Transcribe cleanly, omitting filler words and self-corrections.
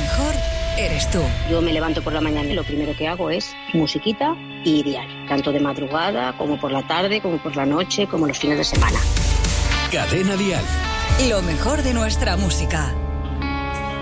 mejor eres tú. Yo me levanto por la mañana y lo primero que hago es musiquita y dial. Tanto de madrugada, como por la tarde, como por la noche, como los fines de semana. Cadena Dial. Lo mejor de nuestra música.